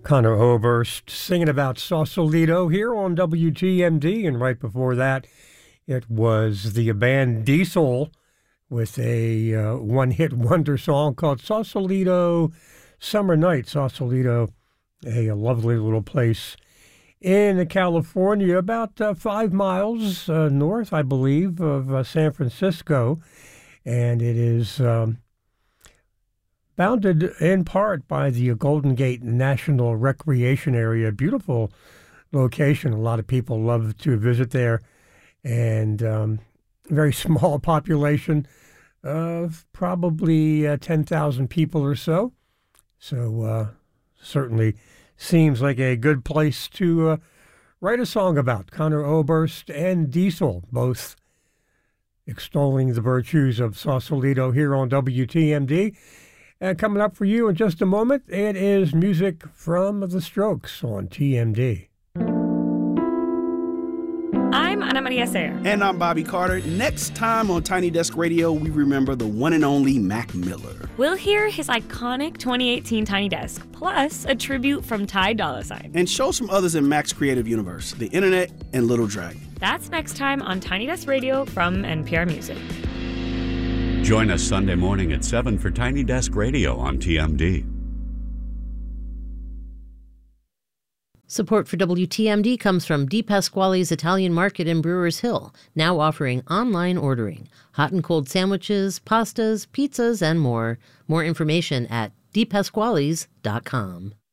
Conor Oberst singing about Sausalito here on WTMD, and right before that, it was the band Diesel with a one-hit wonder song called Sausalito Summer Night. Sausalito, a lovely little place in California, about 5 miles north, I believe, of San Francisco, and it is bounded in part by the Golden Gate National Recreation Area. Beautiful location. A lot of people love to visit there, and very small population of probably 10,000 people or so. So certainly seems like a good place to write a song about. Conor Oberst and Diesel, both extolling the virtues of Sausalito here on WTMD. And coming up for you in just a moment, it is music from The Strokes on TMD. I'm Ana Maria Sayer. And I'm Bobby Carter. Next time on Tiny Desk Radio, we remember the one and only Mac Miller. We'll hear his iconic 2018 Tiny Desk, plus a tribute from Ty Dolla $ign. And show some others in Mac's creative universe, the internet and Little Dragon. That's next time on Tiny Desk Radio from NPR Music. Join us Sunday morning at 7 for Tiny Desk Radio on TMD. Support for WTMD comes from Di Pasquale's Italian Market in Brewers Hill, now offering online ordering. Hot and cold sandwiches, pastas, pizzas, and more. More information at dipasquales.com.